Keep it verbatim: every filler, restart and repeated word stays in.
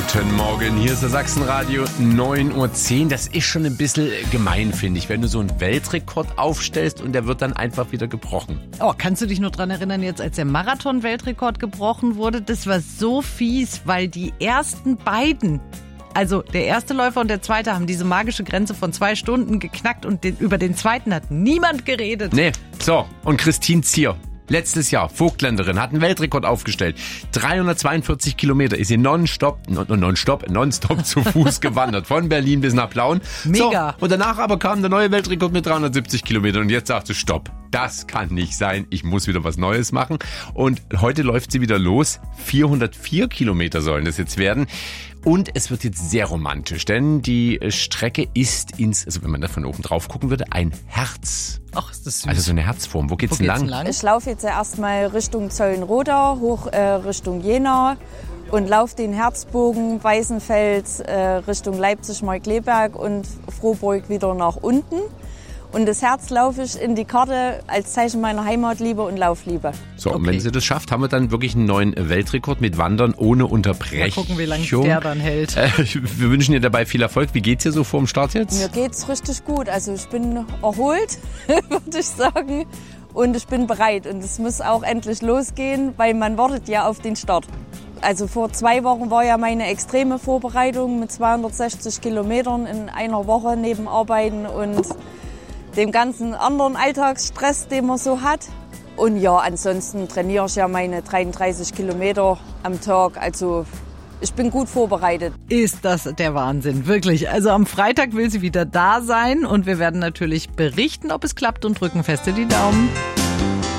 Guten Morgen, hier ist das Sachsenradio, neun Uhr zehn. Das ist schon ein bisschen gemein, finde ich, wenn du so einen Weltrekord aufstellst und der wird dann einfach wieder gebrochen. Oh, kannst du dich nur dran erinnern, jetzt als der Marathon-Weltrekord gebrochen wurde? Das war so fies, weil die ersten beiden, also der erste Läufer und der zweite, haben diese magische Grenze von zwei Stunden geknackt und den, über den zweiten hat niemand geredet. Nee, so, und Christine Zier. Letztes Jahr, Vogtländerin, hat einen Weltrekord aufgestellt. dreihundertzweiundvierzig Kilometer ist sie nonstop, nonstop, nonstop zu Fuß gewandert. Von Berlin bis nach Plauen. Mega. So, und danach aber kam der neue Weltrekord mit dreihundertsiebzig Kilometern. Und jetzt sagt sie, stopp, das kann nicht sein. Ich muss wieder was Neues machen. Und heute läuft sie wieder los. vierhundertvier Kilometer sollen das jetzt werden. Und es wird jetzt sehr romantisch, denn die Strecke ist ins, also wenn man da von oben drauf gucken würde, ein Herz. Ach, ist das süß. Also so eine Herzform. Wo geht's, Wo denn geht's lang? lang? Ich laufe jetzt erstmal Richtung Zollenroda, hoch äh, Richtung Jena und laufe den Herzbogen Weißenfels äh, Richtung Leipzig-Markkleeberg und Frohburg wieder nach unten. Und das Herz laufe ich in die Karte als Zeichen meiner Heimatliebe und Laufliebe. So, und Okay. wenn sie das schafft, haben wir dann wirklich einen neuen Weltrekord mit Wandern ohne Unterbrechung. Mal gucken, wie lange der dann hält. Äh, wir wünschen ihr dabei viel Erfolg. Wie geht's dir so vor dem Start jetzt? Mir geht's richtig gut. Also ich bin erholt, würde ich sagen. Und ich bin bereit. Und es muss auch endlich losgehen, weil man wartet ja auf den Start. Also vor zwei Wochen war ja meine extreme Vorbereitung mit zweihundertsechzig Kilometern in einer Woche neben Arbeiten und dem ganzen anderen Alltagsstress, den man so hat. Und ja, ansonsten trainiere ich ja meine dreiunddreißig Kilometer am Tag. Also ich bin gut vorbereitet. Ist das der Wahnsinn, wirklich. Also am Freitag will sie wieder da sein und wir werden natürlich berichten, ob es klappt und drücken feste die Daumen.